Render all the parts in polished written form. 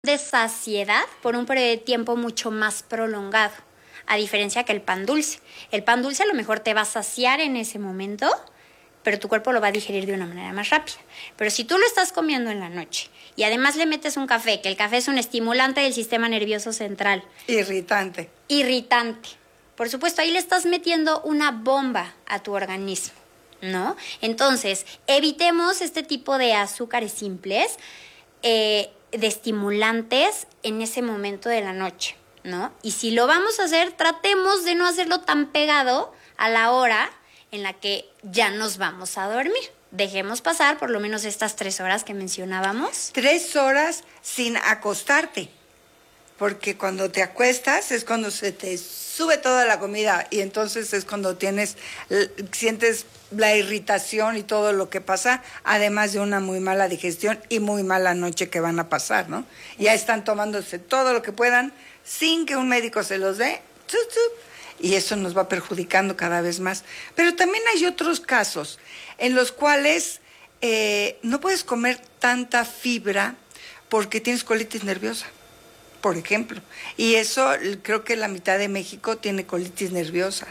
de saciedad por un periodo de tiempo mucho más prolongado, a diferencia que el pan dulce. El pan dulce a lo mejor te va a saciar en ese momento, pero tu cuerpo lo va a digerir de una manera más rápida. Pero si tú lo estás comiendo en la noche y además le metes un café, que el café es un estimulante del sistema nervioso central. Irritante. Por supuesto, ahí le estás metiendo una bomba a tu organismo, ¿no? Entonces, evitemos este tipo de azúcares simples, de estimulantes en ese momento de la noche, ¿no? Y si lo vamos a hacer, tratemos de no hacerlo tan pegado a la hora en la que ya nos vamos a dormir. Dejemos pasar por lo menos estas 3 horas que mencionábamos. 3 horas sin acostarte, porque cuando te acuestas es cuando se te sube toda la comida y entonces es cuando sientes la irritación y todo lo que pasa, además de una muy mala digestión y muy mala noche que van a pasar, ¿no? Ya están tomándose todo lo que puedan sin que un médico se los dé, y eso nos va perjudicando cada vez más. Pero también hay otros casos en los cuales no puedes comer tanta fibra porque tienes colitis nerviosa, por ejemplo. Y eso, creo que la mitad de México tiene colitis nerviosa.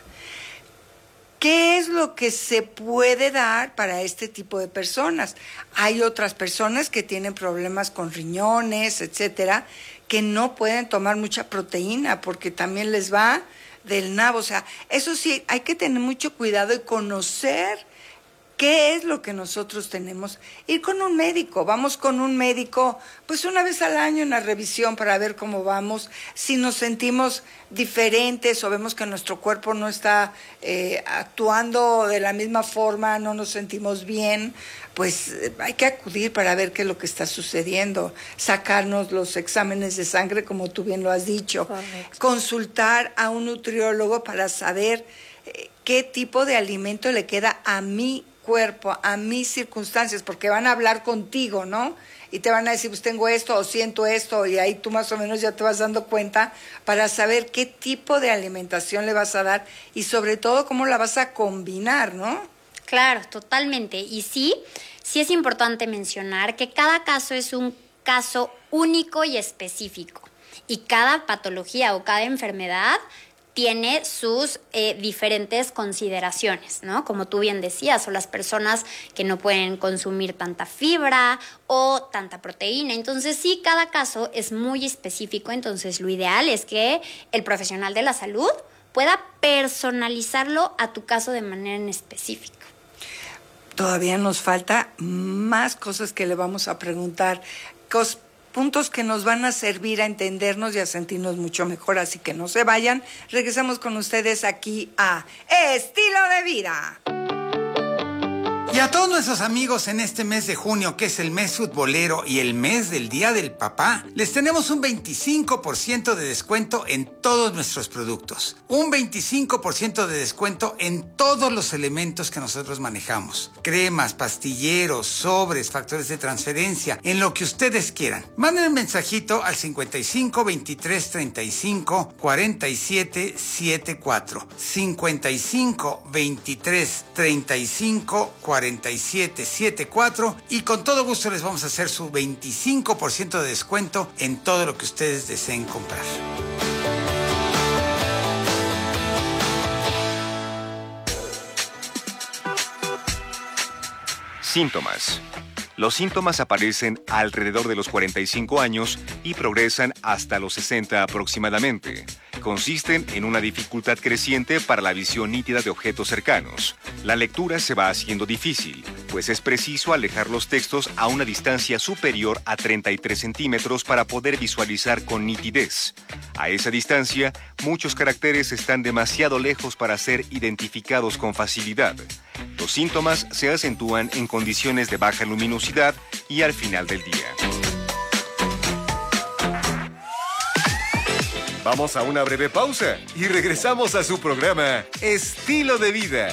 ¿Qué es lo que se puede dar para este tipo de personas? Hay otras personas que tienen problemas con riñones, etcétera, que no pueden tomar mucha proteína porque también les va del nabo. O sea, eso sí, hay que tener mucho cuidado y conocer qué es lo que nosotros tenemos. Ir con un médico, vamos con un médico pues una vez al año, una revisión para ver cómo vamos, si nos sentimos diferentes o vemos que nuestro cuerpo no está actuando de la misma forma, no nos sentimos bien, pues hay que acudir para ver qué es lo que está sucediendo, sacarnos los exámenes de sangre, como tú bien lo has dicho. Correcto. Consultar a un nutriólogo para saber qué tipo de alimento le queda a mi cuerpo, a mis circunstancias, porque van a hablar contigo, ¿no? Y te van a decir, pues tengo esto o siento esto, y ahí tú más o menos ya te vas dando cuenta para saber qué tipo de alimentación le vas a dar y sobre todo cómo la vas a combinar, ¿no? Claro, totalmente. Y sí es importante mencionar que cada caso es un caso único y específico. Y cada patología o cada enfermedad tiene sus diferentes consideraciones, ¿no? Como tú bien decías, o las personas que no pueden consumir tanta fibra o tanta proteína. Entonces, sí, cada caso es muy específico. Entonces, lo ideal es que el profesional de la salud pueda personalizarlo a tu caso de manera en específico. Todavía nos falta más cosas que le vamos a preguntar, puntos que nos van a servir a entendernos y a sentirnos mucho mejor, así que no se vayan. Regresamos con ustedes aquí a Estilo de Vida. Y a todos nuestros amigos en este mes de junio, que es el mes futbolero y el mes del Día del Papá, les tenemos un 25% de descuento en todos nuestros productos. Un 25% de descuento en todos los elementos que nosotros manejamos. Cremas, pastilleros, sobres, factores de transferencia, en lo que ustedes quieran. Manden un mensajito al 55 23 35 47 74. 55 23 35 4774 y con todo gusto les vamos a hacer su 25% de descuento en todo lo que ustedes deseen comprar. Síntomas. Los síntomas aparecen alrededor de los 45 años y progresan hasta los 60 aproximadamente. Consisten en una dificultad creciente para la visión nítida de objetos cercanos. La lectura se va haciendo difícil, pues es preciso alejar los textos a una distancia superior a 33 centímetros para poder visualizar con nitidez. A esa distancia, muchos caracteres están demasiado lejos para ser identificados con facilidad. Los síntomas se acentúan en condiciones de baja luminosidad y al final del día. Vamos a una breve pausa y regresamos a su programa Estilo de Vida.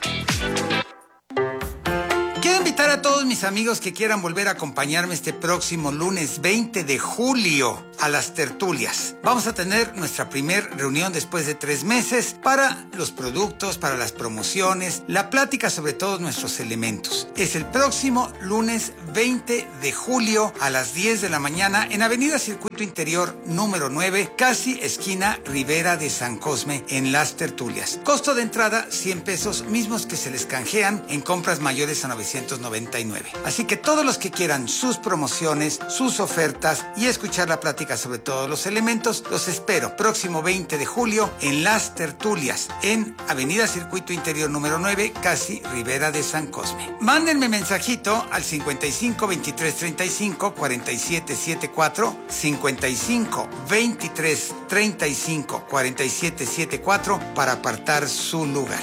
Quiero invitar a todos mis amigos que quieran volver a acompañarme este próximo lunes 20 de julio a las tertulias. Vamos a tener nuestra primer reunión después de 3 meses para los productos, para las promociones, la plática sobre todos nuestros elementos. Es el próximo lunes 20 de julio a las 10 de la mañana en Avenida Circuito Interior número 9, casi esquina Ribera de San Cosme, en Las Tertulias. Costo de entrada 100 pesos, mismos que se les canjean en compras mayores a 999. Así que todos los que quieran sus promociones, sus ofertas y escuchar la plática sobre todos los elementos, los espero próximo 20 de julio en Las Tertulias, en Avenida Circuito Interior número 9, casi Ribera de San Cosme. Mándenme mensajito al 55 23 35 47 74, 55 23 35 47 74 para apartar su lugar.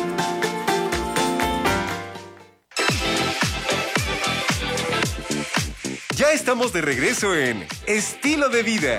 Ya estamos de regreso en Estilo de Vida.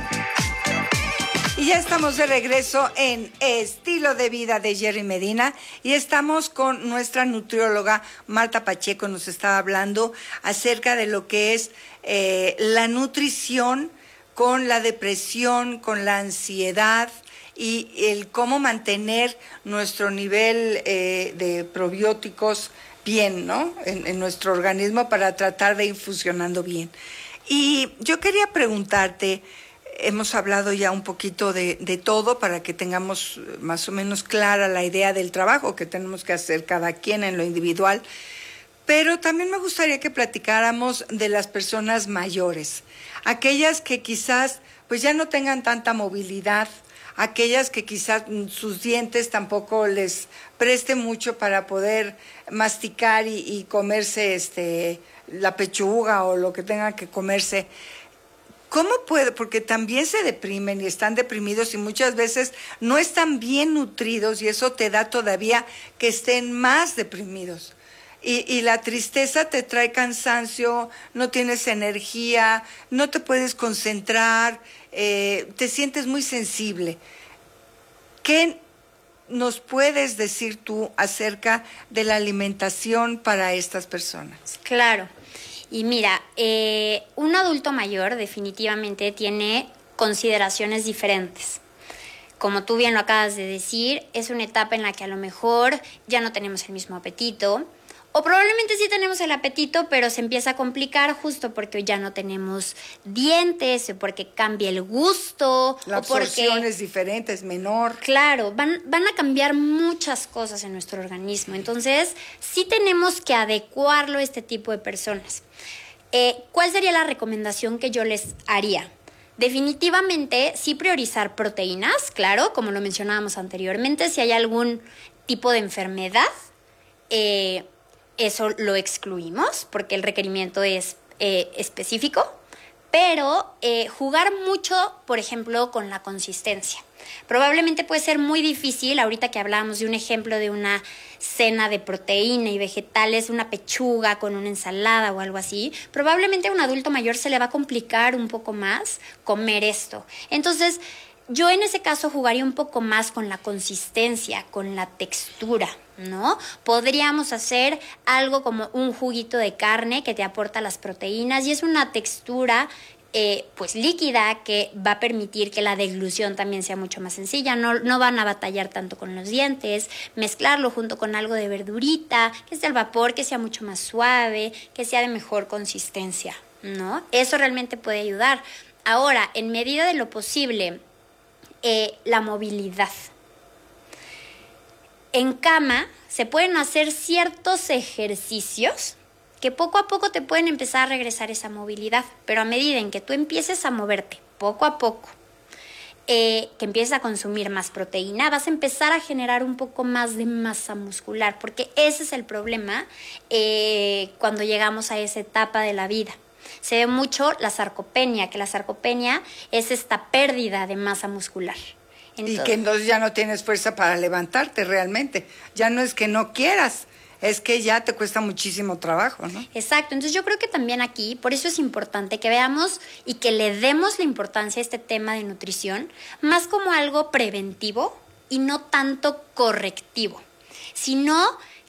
Y ya estamos de regreso en Estilo de Vida de Jerry Medina y estamos con nuestra nutrióloga Marta Pacheco. Nos estaba hablando acerca de lo que es la nutrición con la depresión, con la ansiedad y el cómo mantener nuestro nivel de probióticos bien, ¿no? En nuestro organismo para tratar de ir funcionando bien. Y yo quería preguntarte, hemos hablado ya un poquito de todo para que tengamos más o menos clara la idea del trabajo que tenemos que hacer cada quien en lo individual, pero también me gustaría que platicáramos de las personas mayores, aquellas que quizás pues ya no tengan tanta movilidad, aquellas que quizás sus dientes tampoco les preste mucho para poder masticar y comerse la pechuga o lo que tengan que comerse. ¿Cómo puede? Porque también se deprimen y están deprimidos y muchas veces no están bien nutridos y eso te da todavía que estén más deprimidos. Y la tristeza te trae cansancio, no tienes energía, no te puedes concentrar, te sientes muy sensible. ¿Qué nos puedes decir tú acerca de la alimentación para estas personas? Claro. Y mira, un adulto mayor definitivamente tiene consideraciones diferentes. Como tú bien lo acabas de decir, es una etapa en la que a lo mejor ya no tenemos el mismo apetito, o probablemente sí tenemos el apetito, pero se empieza a complicar justo porque ya no tenemos dientes, o porque cambia el gusto, La absorción es diferente, es menor. Claro, van a cambiar muchas cosas en nuestro organismo. Entonces, sí tenemos que adecuarlo a este tipo de personas. ¿Cuál sería la recomendación que yo les haría? Definitivamente, sí priorizar proteínas, claro, como lo mencionábamos anteriormente. Si hay algún tipo de enfermedad, eso lo excluimos porque el requerimiento es específico. Pero jugar mucho, por ejemplo, con la consistencia. Probablemente puede ser muy difícil, ahorita que hablábamos de un ejemplo de una cena de proteína y vegetales, una pechuga con una ensalada o algo así, probablemente a un adulto mayor se le va a complicar un poco más comer esto. Entonces, yo en ese caso jugaría un poco más con la consistencia, con la textura, ¿no? Podríamos hacer algo como un juguito de carne que te aporta las proteínas y es una textura pues líquida que va a permitir que la deglución también sea mucho más sencilla, no van a batallar tanto con los dientes, mezclarlo junto con algo de verdurita, que esté al vapor, que sea mucho más suave, que sea de mejor consistencia, ¿no? Eso realmente puede ayudar. Ahora, en medida de lo posible, la movilidad. En cama se pueden hacer ciertos ejercicios que poco a poco te pueden empezar a regresar esa movilidad, pero a medida en que tú empieces a moverte poco a poco, que empieces a consumir más proteína, vas a empezar a generar un poco más de masa muscular, porque ese es el problema cuando llegamos a esa etapa de la vida. Se ve mucho la sarcopenia, que la sarcopenia es esta pérdida de masa muscular. Y que entonces ya no tienes fuerza para levantarte realmente. Ya no es que no quieras, es que ya te cuesta muchísimo trabajo, ¿no? Exacto. Entonces yo creo que también aquí, por eso es importante que veamos y que le demos la importancia a este tema de nutrición, más como algo preventivo y no tanto correctivo, sino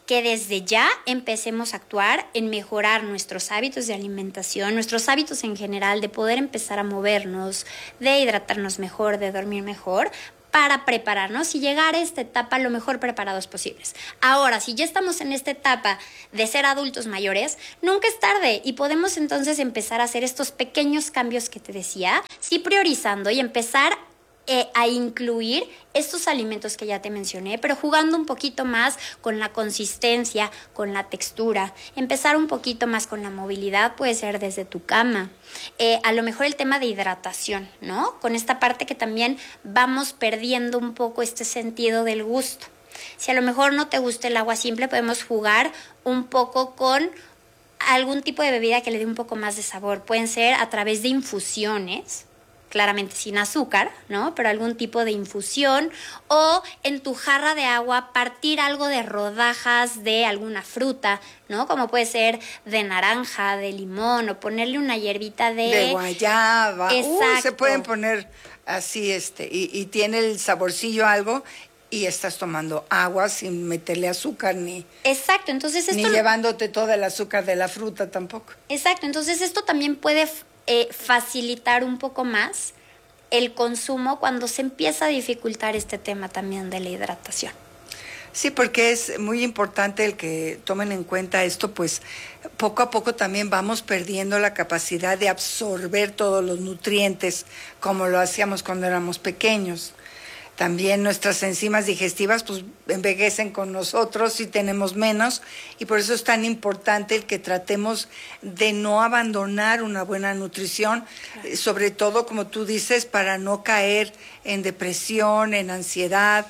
que desde ya empecemos a actuar en mejorar nuestros hábitos de alimentación, nuestros hábitos en general, de poder empezar a movernos, de hidratarnos mejor, de dormir mejor, para prepararnos y llegar a esta etapa lo mejor preparados posibles. Ahora, si ya estamos en esta etapa de ser adultos mayores, nunca es tarde y podemos entonces empezar a hacer estos pequeños cambios que te decía, sí priorizando y empezar a incluir estos alimentos que ya te mencioné, pero jugando un poquito más con la consistencia, con la textura, empezar un poquito más con la movilidad, puede ser desde tu cama, a lo mejor el tema de hidratación, ¿no? Con esta parte que también vamos perdiendo un poco este sentido del gusto. Si a lo mejor no te gusta el agua simple, podemos jugar un poco con algún tipo de bebida que le dé un poco más de sabor. Pueden ser a través de infusiones, claramente sin azúcar, ¿no? Pero algún tipo de infusión, o en tu jarra de agua partir algo de rodajas de alguna fruta, ¿no? Como puede ser de naranja, de limón, o ponerle una hierbita de guayaba. Exacto. Se pueden poner así, y tiene el saborcillo algo, y estás tomando agua sin meterle azúcar ni... Exacto, entonces esto... Ni llevándote todo el azúcar de la fruta tampoco. Exacto, entonces esto también puede facilitar un poco más el consumo cuando se empieza a dificultar este tema también de la hidratación. Sí, porque es muy importante el que tomen en cuenta esto, pues poco a poco también vamos perdiendo la capacidad de absorber todos los nutrientes como lo hacíamos cuando éramos pequeños. También nuestras enzimas digestivas pues envejecen con nosotros y tenemos menos, y por eso es tan importante el que tratemos de no abandonar una buena nutrición, claro. Sobre todo, como tú dices, para no caer en depresión, en ansiedad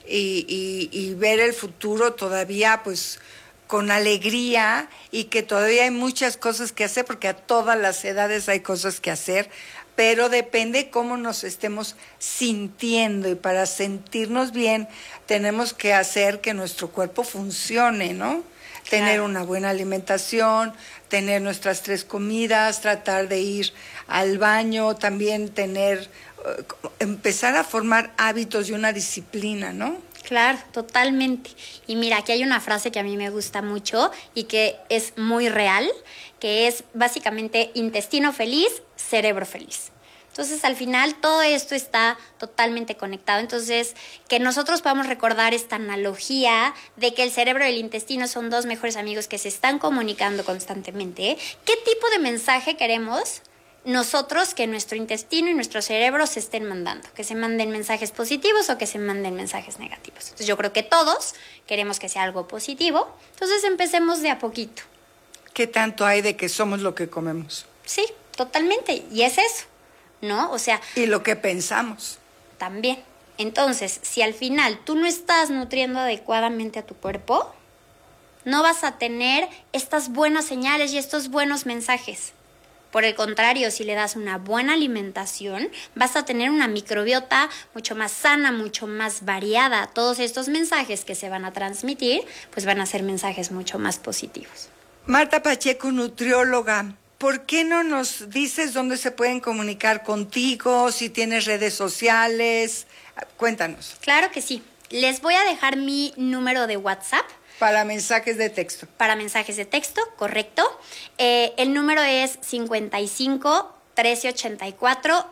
y ver el futuro todavía pues con alegría, y que todavía hay muchas cosas que hacer, porque a todas las edades hay cosas que hacer, pero depende cómo nos estemos sintiendo, y para sentirnos bien tenemos que hacer que nuestro cuerpo funcione, ¿no? Claro. Tener una buena alimentación, tener nuestras 3 comidas, tratar de ir al baño, también empezar a formar hábitos y una disciplina, ¿no? Claro, totalmente. Y mira, aquí hay una frase que a mí me gusta mucho y que es muy real, que es básicamente intestino feliz, cerebro feliz. Entonces, al final, todo esto está totalmente conectado. Entonces, que nosotros podamos recordar esta analogía de que el cerebro y el intestino son 2 mejores amigos que se están comunicando constantemente. ¿Qué tipo de mensaje queremos nosotros que nuestro intestino y nuestro cerebro se estén mandando? Que se manden mensajes positivos o que se manden mensajes negativos. Entonces, yo creo que todos queremos que sea algo positivo. Entonces, empecemos de a poquito. ¿Qué tanto hay de que somos lo que comemos? Sí, totalmente. Y es eso, ¿no? O sea... Y lo que pensamos. También. Entonces, si al final tú no estás nutriendo adecuadamente a tu cuerpo, no vas a tener estas buenas señales y estos buenos mensajes. Por el contrario, si le das una buena alimentación, vas a tener una microbiota mucho más sana, mucho más variada. Todos estos mensajes que se van a transmitir, pues van a ser mensajes mucho más positivos. Marta Pacheco, nutrióloga, ¿por qué no nos dices dónde se pueden comunicar contigo, si tienes redes sociales? Cuéntanos. Claro que sí. Les voy a dejar mi número de WhatsApp. Para mensajes de texto. Para mensajes de texto, correcto. El número es 55 1384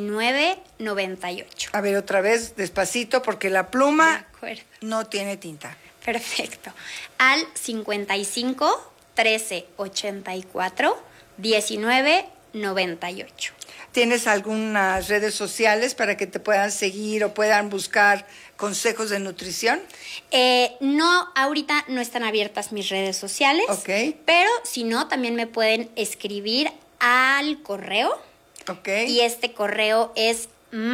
1998. A ver, otra vez, despacito, porque la pluma no tiene tinta. Perfecto. Al 55 1384 1998. ¿Tienes algunas redes sociales para que te puedan seguir o puedan buscar consejos de nutrición? No, ahorita no están abiertas mis redes sociales. Okay. Pero si no, también me pueden escribir al correo. Okay. Y este correo es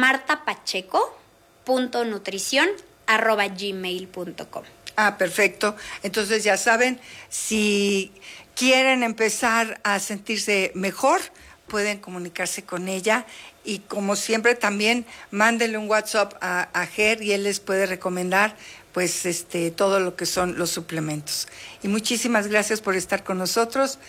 martapacheco.nutricion@gmail.com. Ah, perfecto. Entonces ya saben, si quieren empezar a sentirse mejor, pueden comunicarse con ella, y como siempre también mándenle un WhatsApp a Ger y él les puede recomendar pues todo lo que son los suplementos. Y muchísimas gracias por estar con nosotros.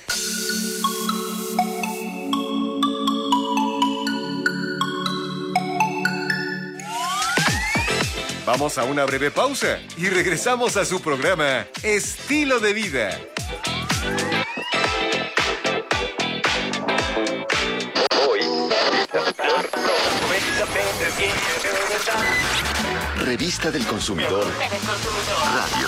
Vamos a una breve pausa y regresamos a su programa Estilo de Vida. Revista del Consumidor Radio.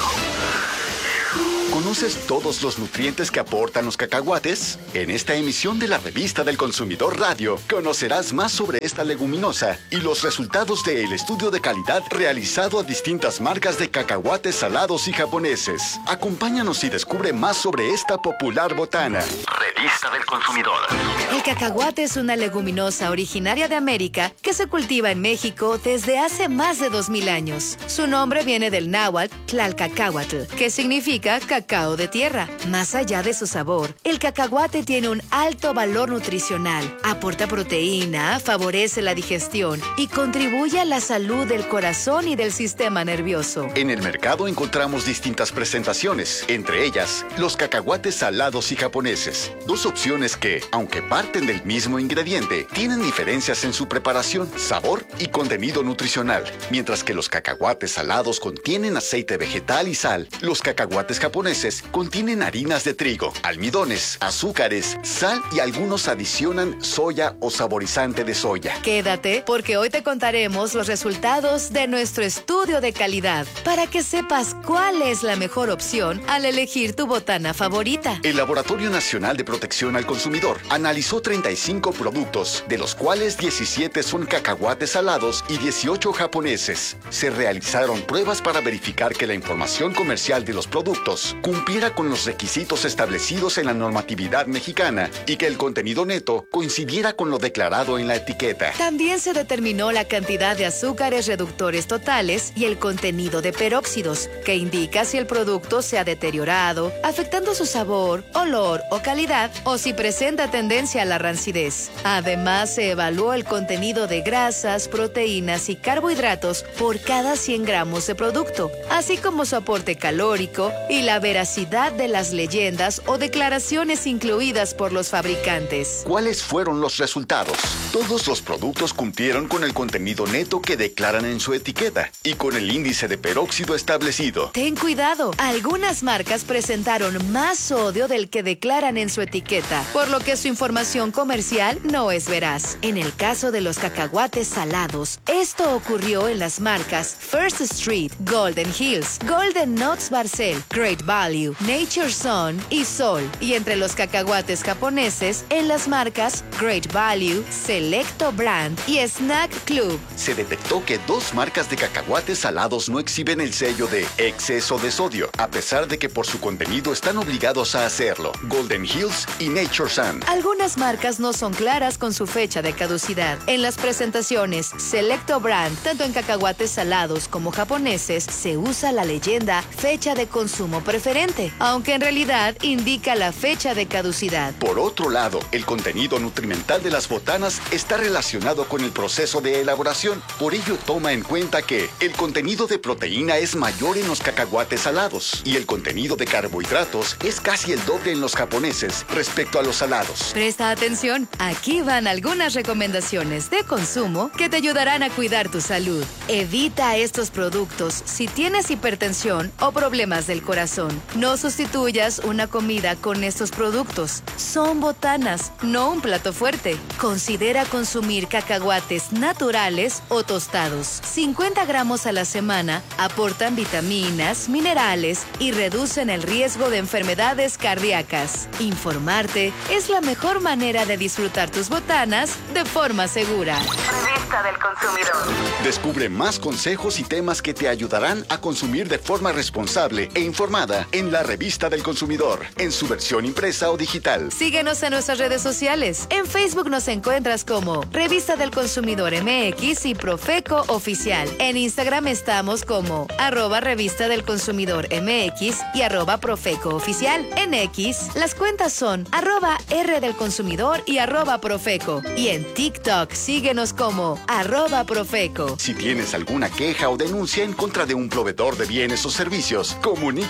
¿Conoces todos los nutrientes que aportan los cacahuates? En esta emisión de la Revista del Consumidor Radio conocerás más sobre esta leguminosa y los resultados del estudio de calidad realizado a distintas marcas de cacahuates salados y japoneses. Acompáñanos y descubre más sobre esta popular botana. Revista del Consumidor. El cacahuate es una leguminosa originaria de América que se cultiva en México desde hace más de 2000 años. Su nombre viene del náhuatl Tlalcacahuatl, que significa cacao de tierra. Más allá de su sabor, el cacahuate tiene un alto valor nutricional, aporta proteína, favorece la digestión y contribuye a la salud del corazón y del sistema nervioso. En el mercado encontramos distintas presentaciones, entre ellas los cacahuates salados y japoneses. Dos opciones que, aunque parten del mismo ingrediente, tienen diferencias en su preparación, sabor y contenido nutricional. Mientras que los cacahuates salados contienen aceite vegetal y sal, los cacahuates japoneses contienen harinas de trigo, almidones, azúcares, sal y algunos adicionan soya o saborizante de soya. Quédate porque hoy te contaremos los resultados de nuestro estudio de calidad para que sepas cuál es la mejor opción al elegir tu botana favorita. El Laboratorio Nacional de Protección al Consumidor analizó 35 productos, de los cuales 17 son cacahuates salados y 18 japoneses. Se realizaron pruebas para verificar que la información comercial de los productos cumpliera con los requisitos establecidos en la normatividad mexicana y que el contenido neto coincidiera con lo declarado en la etiqueta. También se determinó la cantidad de azúcares reductores totales y el contenido de peróxidos, que indica si el producto se ha deteriorado, afectando su sabor, olor o calidad, o si presenta tendencia a la rancidez. Además, se evaluó el contenido de grasas, proteínas y carbohidratos por cada 100 gramos de producto, así como su aporte calórico y la veracidad de las leyendas o declaraciones incluidas por los fabricantes. ¿Cuáles fueron los resultados? Todos los productos cumplieron con el contenido neto que declaran en su etiqueta y con el índice de peróxido establecido. Ten cuidado, algunas marcas presentaron más sodio del que declaran en su etiqueta, por lo que su información comercial no es veraz. En el caso de los cacahuates salados, esto ocurrió en las marcas First Street, Golden Hills, Golden Nuts Barcel, Great Value, Nature Sun y Sol, y entre los cacahuates japoneses en las marcas Great Value, Selecto Brand y Snack Club. Se detectó que 2 marcas de cacahuates salados no exhiben el sello de exceso de sodio, a pesar de que por su contenido están obligados a hacerlo: Golden Hills y Nature Sun. Algunas marcas no son claras con su fecha de caducidad. En las presentaciones Selecto Brand, tanto en cacahuates salados como japoneses, se usa la leyenda fecha de consumo preferente, aunque en realidad indica la fecha de caducidad. Por otro lado, el contenido nutrimental de las botanas está relacionado con el proceso de elaboración. Por ello, toma en cuenta que el contenido de proteína es mayor en los cacahuates salados y el contenido de carbohidratos es casi el doble en los japoneses respecto a los salados. Presta atención, aquí van algunas recomendaciones de consumo que te ayudarán a cuidar tu salud. Evita estos productos si tienes hipertensión o problemas del corazón. No sustituyas una comida con estos productos. Son botanas, no un plato fuerte. Considera consumir cacahuates naturales o tostados. 50 gramos a la semana aportan vitaminas, minerales y reducen el riesgo de enfermedades cardíacas. Informarte es la mejor manera de disfrutar tus botanas de forma segura. Revista del Consumidor. Descubre más consejos y temas que te ayudarán a consumir de forma responsable e informada en la Revista del Consumidor, en su versión impresa o digital. Síguenos en nuestras redes sociales. En Facebook nos encuentras como Revista del Consumidor MX y Profeco Oficial. En Instagram estamos como @Revista del Consumidor MX y @Profeco Oficial. En X, las cuentas son @R del Consumidor y @Profeco. Y en TikTok, síguenos como @Profeco. Si tienes alguna queja o denuncia en contra de un proveedor de bienes o servicios, comunícate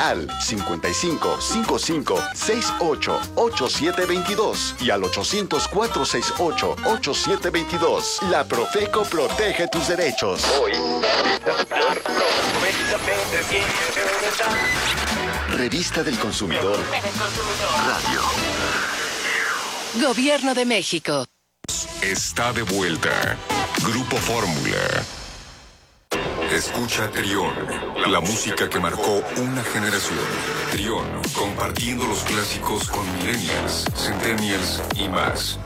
al 55 55 68 8722 y al 800-468-8722. La Profeco protege tus derechos. Revista del Consumidor Radio. Gobierno de México. Está de vuelta. Grupo Fórmula. Escucha Trión, la música que marcó una generación. Trión, compartiendo los clásicos con millennials, centennials y más.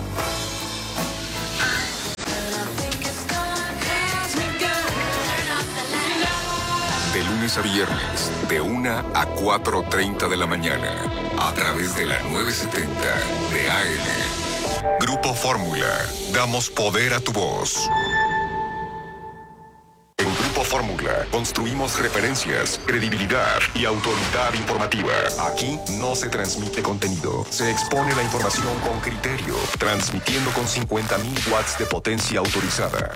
De lunes a viernes, de 1 a 4:30 de la mañana, a través de la 970 de AM. Grupo Fórmula, damos poder a tu voz. En Grupo Fórmula construimos referencias, credibilidad y autoridad informativa. Aquí no se transmite contenido, se expone la información con criterio, transmitiendo con 50.000 watts de potencia autorizada.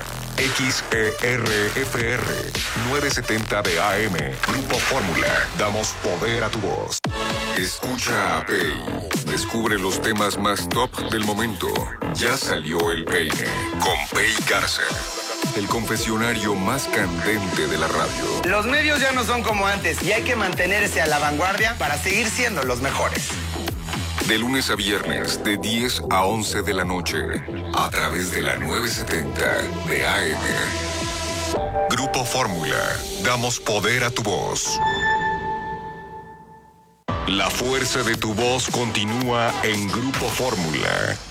XERFR 970 de AM. Grupo Fórmula, damos poder a tu voz. Escucha a Pay. Descubre los temas más top del momento. Ya salió el peine con Pay Garza. El confesionario más candente de la radio. Los medios ya no son como antes y hay que mantenerse a la vanguardia para seguir siendo los mejores. De lunes a viernes, de 10 a 11 de la noche, a través de la 970 de AM. Grupo Fórmula, damos poder a tu voz. La fuerza de tu voz continúa en Grupo Fórmula.